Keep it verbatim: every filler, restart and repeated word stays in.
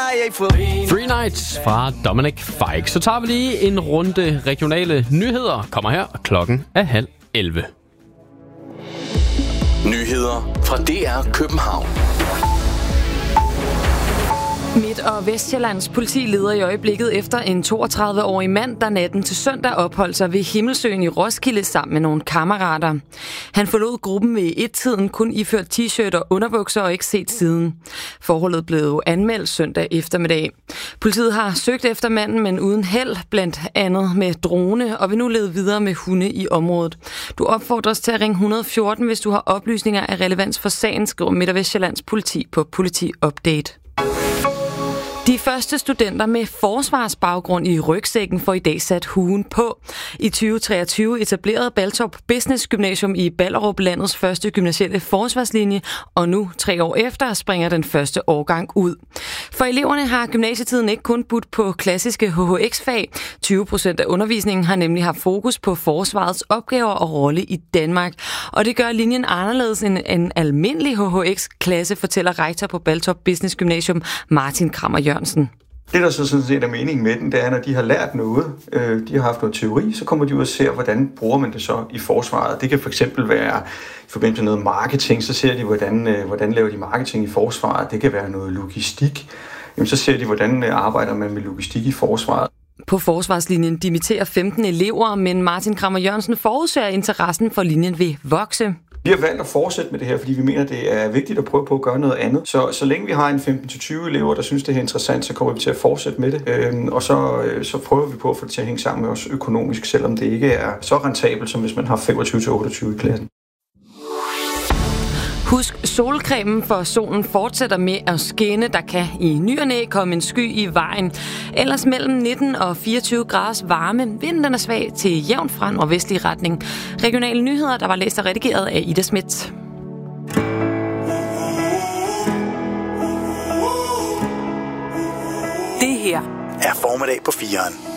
Three Nights fra Dominic Fike. Så tager vi lige en runde regionale nyheder. Kommer her, og klokken er halv elleve. Nyheder fra D R København. Midt- og Vestsjællands politi leder i øjeblikket efter en toogtredive-årig mand, der natten til søndag opholdt sig ved Himmelsøen i Roskilde sammen med nogle kammerater. Han forlod gruppen ved et-tiden kun iført t-shirt og underbukser og ikke set siden. Forholdet blev anmeldt søndag eftermiddag. Politiet har søgt efter manden, men uden held, blandt andet med drone, og vil nu lede videre med hunde i området. Du opfordres til at ringe et hundrede og fjorten, hvis du har oplysninger af relevans for sagen, skriver Midt- og Vestsjællands politi på Politi Update. De første studenter med forsvarsbaggrund i rygsækken får i dag sat huen på. I tyve treogtyve etablerede Baltrup Business Gymnasium i Ballerup landets første gymnasielle forsvarslinje, og nu, tre år efter, springer den første årgang ud. For eleverne har gymnasietiden ikke kun budt på klassiske H H X-fag. tyve procent af undervisningen har nemlig haft fokus på forsvarets opgaver og rolle i Danmark. Og det gør linjen anderledes end en almindelig H H X-klasse, fortæller rektor på Baltrup Business Gymnasium Martin Krammer Jørgensen. Det, der så sådan set er meningen med den, det er, når de har lært noget, øh, de har haft noget teori, så kommer de ud og ser, hvordan bruger man det så i forsvaret. Det kan for eksempel være i forbindelse med noget marketing, så ser de, hvordan, øh, hvordan laver de marketing i forsvaret. Det kan være noget logistik. Jamen, så ser de, hvordan øh, arbejder man med logistik i forsvaret. På forsvarslinjen dimitterer femten elever, men Martin Krammer Jørgensen forudser, at interessen for linjen vil vokse. Vi har valgt at fortsætte med det her, fordi vi mener, det er vigtigt at prøve på at gøre noget andet. Så, så længe vi har en femten til tyve elever, der synes, det er interessant, så kommer vi til at fortsætte med det. Øhm, og så, så prøver vi på at få det til at hænge sammen med os økonomisk, selvom det ikke er så rentabelt, som hvis man har femogtyve til otteogtyve i klassen. Husk solcremen, for solen fortsætter med at skinne. Der kan i ny og næ komme en sky i vejen. Ellers mellem nitten og fireogtyve graders varme. Vinden den er svag til jævn fra nordvestlig retning. Regionale nyheder, der var læst og redigeret af Ida Schmidt. Det her er formiddag på fireren.